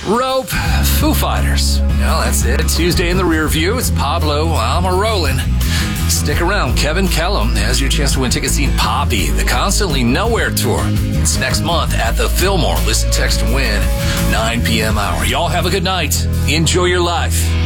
Rope, Foo Fighters. Well, that's it. Tuesday in the rear view. It's Pablo. I'm a-rollin'. Stick around. Kevin Kellum has your chance to win tickets to see Poppy, the Constantly Nowhere Tour. It's next month at the Fillmore. Listen, text, and win. 9 p.m. hour. Y'all have a good night. Enjoy your life.